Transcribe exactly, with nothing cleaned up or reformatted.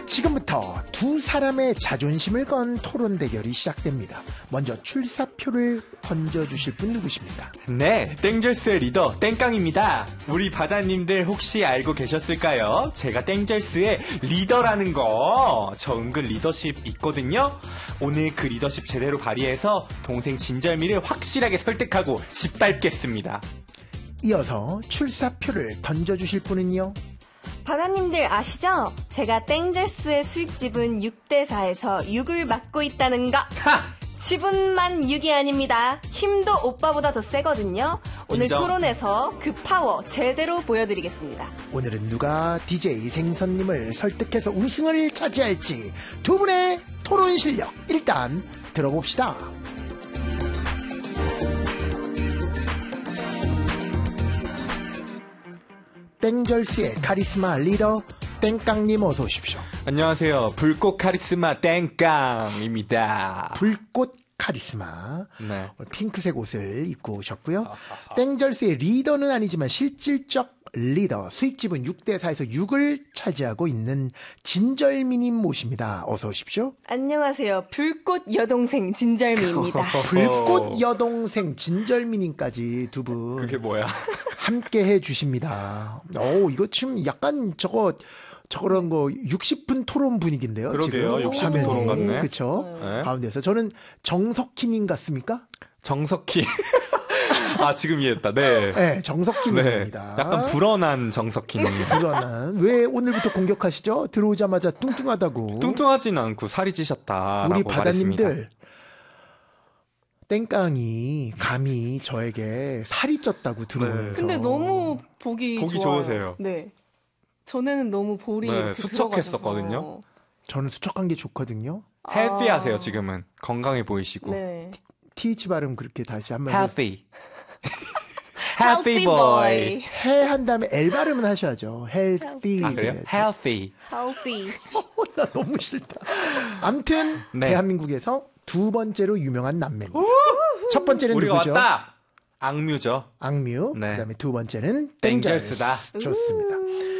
지금부터 두 사람의 자존심을 건 토론 대결이 시작됩니다. 먼저 출사표를 던져주실 분 누구십니까? 네, 땡절스의 리더 땡깡입니다. 우리 바다님들 혹시 알고 계셨을까요? 제가 땡절스의 리더라는 거. 저 은근 리더십 있거든요. 오늘 그 리더십 제대로 발휘해서 동생 진절미를 확실하게 설득하고 짓밟겠습니다. 이어서 출사표를 던져주실 분은요? 바다님들 아시죠? 제가 땡절스의 수익집은 육 대 사에서 육을 맡고 있다는 거. 하! 지분만 육이 아닙니다. 힘도 오빠보다 더 세거든요. 오늘 인정. 토론에서 그 파워 제대로 보여드리겠습니다. 오늘은 누가 디제이 생선님을 설득해서 우승을 차지할지 두 분의 토론 실력 일단 들어봅시다. 땡절스의 카리스마 리더 땡깡님 어서 오십시오. 안녕하세요. 불꽃 카리스마 땡깡입니다. 불꽃 카리스마. 네. 핑크색 옷을 입고 오셨고요. 땡절스의 리더는 아니지만 실질적 리더. 수익집은 육 대 사에서 육을 차지하고 있는 진절미님 모십니다. 어서 오십시오. 안녕하세요. 불꽃 여동생 진절미입니다. 불꽃 여동생 진절미님까지 두 분 그게 뭐야? 함께 해주십니다. 오, 이거 지금 약간 저거 저런 거 육십 분 토론 분위기인데요. 그러게요. 지금 육십 분 토론 같네. 그렇죠. 네. 가운데서 저는 정석희님 같습니까? 정석희. 아, 지금 이해했다. 네. 네, 정석희님입니다. 네. 약간 불어난 정석희님. 불어난. 왜 오늘부터 공격하시죠? 들어오자마자 뚱뚱하다고. 뚱뚱하진 않고 살이 찌셨다. 우리 바다님들. 땡깡이 감히 저에게 살이 쪘다고 들어오면서. 근데 너무 보기 보기 좋아요. 좋으세요. 네. 전에는 너무 볼이 네, 이렇게 수척했었거든요. 들어가셔서. 저는 수척한 게 좋거든요. 헬피하세요. 지금은 건강해 보이시고. 네. 티에이치 발음 그렇게 다시 한번. Healthy. Healthy boy. 해 한 다음에 L 발음은 하셔야죠. healthy. 아, 그래요? Healthy. Healthy. 나 너무 싫다. 암튼 네. 대한민국에서 두 번째로 유명한 남매입니다. 첫 번째는 우리가 누구죠? 왔다. 악뮤죠. 악뮤. 네. 그다음에 두 번째는 땡절스다. 땡절스. 좋습니다.